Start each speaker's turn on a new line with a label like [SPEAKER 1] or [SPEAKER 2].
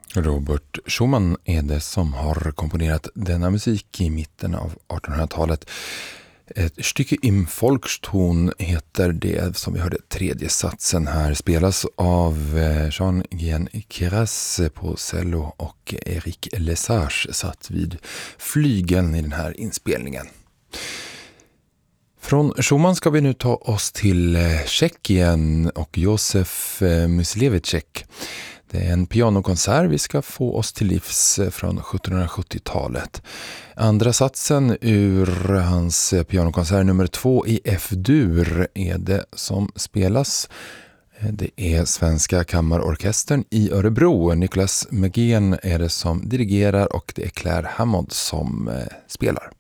[SPEAKER 1] Robert Schumann är det som har komponerat denna musik i mitten av 1800-talet. Ett stycke im Volkston heter det som vi hörde. Tredje satsen här spelas av Jean-Guyen Queyras på cello och Eric Lesage satt vid flygeln i den här inspelningen. Från Schumann ska vi nu ta oss till Tjeckien och Josef Mysliveček. Det är en pianokonsert vi ska få oss till livs från 1770-talet. Andra satsen ur hans pianokonsert nummer 2 i F-dur är det som spelas. Det är Svenska kammarorkestern i Örebro. Niklas Megén är det som dirigerar och det är Claire Hammond som spelar.